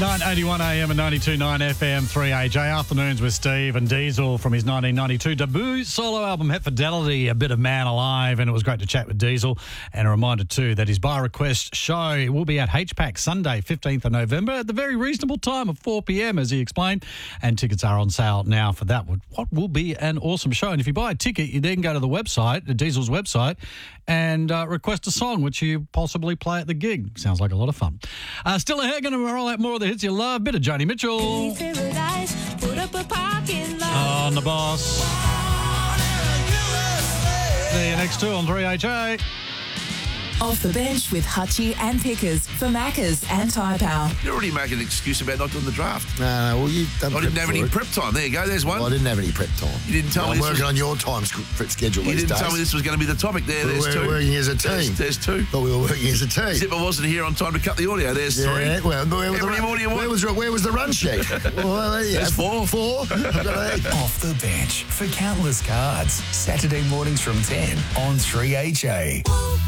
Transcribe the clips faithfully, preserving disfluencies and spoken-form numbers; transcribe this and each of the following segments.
nine eighty-one A M and ninety-two point nine F M, three A J. Afternoons with Steve and Diesel from his nineteen ninety-two debut solo album, Het Fidelity, a bit of Man Alive, and it was great to chat with Diesel. And a reminder too that his By Request show will be at H PAC Sunday, fifteenth of November, at the very reasonable time of four p m, as he explained. And tickets are on sale now for that. What will be an awesome show. And if you buy a ticket, you then go to the website, the Diesel's website, and uh, request a song which you possibly play at the gig. Sounds like a lot of fun. Uh, still ahead, going to roll out more of the hits you love. Bit of Joni Mitchell. On the Boss. See you next two on three H A. Off the bench with Hutchie and Pickers for Maccas and Tyre Power. You're already making an excuse about not doing the draft. No, no, well, you've done I didn't have any it. prep time. There you go, there's one. Well, I didn't have any prep time. You didn't tell well, me I'm this working was... on your time sc- schedule You these didn't days. tell me this was going to be the topic. There, there's we're two. working as a team. There's, there's two. But we were working as a team. Except I wasn't here on time to cut the audio. There's yeah, three. well, where was, How the many run, more do you want? where, was, where was the run sheet? well, yeah, There's four. Four. I've got eight. Off the bench for Countless Cards. Saturday mornings from ten on three H A.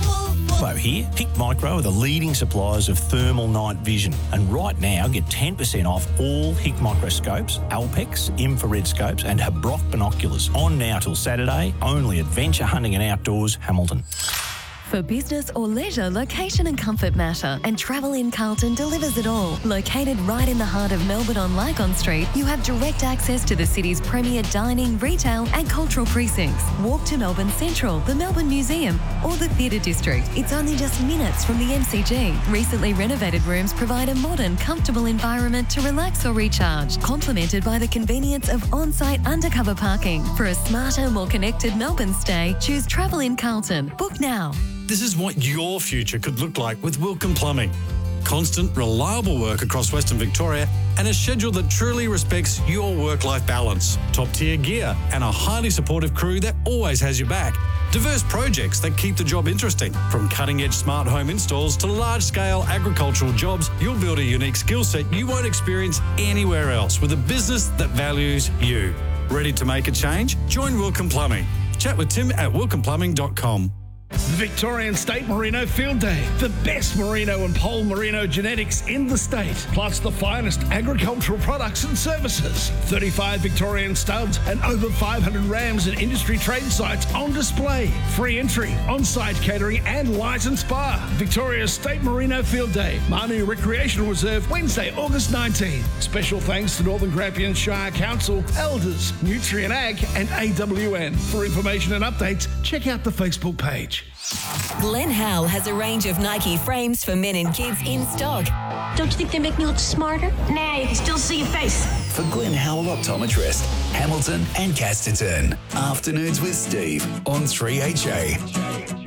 Hello here, Pick Micro are the leading suppliers of thermal night vision, and right now get ten percent off all Hick microscopes, Alpex, infrared scopes and Habrock binoculars. On now till Saturday, only at Venture Hunting and Outdoors, Hamilton. For business or leisure, location and comfort matter, and Travel in Carlton delivers it all. Located right in the heart of Melbourne on Lycon Street, you have direct access to the city's premier dining, retail and cultural precincts. Walk to Melbourne Central, the Melbourne Museum or the Theatre District. It's only just minutes from the M C G. Recently renovated rooms provide a modern, comfortable environment to relax or recharge, complemented by the convenience of on-site undercover parking. For a smarter, more connected Melbourne stay, choose Travel in Carlton. Book now. This is what your future could look like with Wilcombe Plumbing. Constant, reliable work across Western Victoria and a schedule that truly respects your work-life balance. Top-tier gear and a highly supportive crew that always has your back. Diverse projects that keep the job interesting. From cutting-edge smart home installs to large-scale agricultural jobs, you'll build a unique skill set you won't experience anywhere else with a business that values you. Ready to make a change? Join Wilcombe Plumbing. Chat with Tim at wilcombe plumbing dot com. Victorian State Merino Field Day. The best merino and pole merino genetics in the state, plus the finest agricultural products and services. thirty-five Victorian studs and over five hundred rams and industry trade sites on display. Free entry, on-site catering and licensed bar. Victoria's State Merino Field Day. Manu Recreational Reserve, Wednesday, August nineteenth. Special thanks to Northern Grampian Shire Council, Elders, Nutrient Ag and A W N. For information and updates, check out the Facebook page. Glenn Howell has a range of Nike frames for men and kids in stock. Don't you think they make me look smarter? Nah, you can still see your face. For Glenn Howell Optometrist, Hamilton and Casterton. Afternoons with Steve on three H A.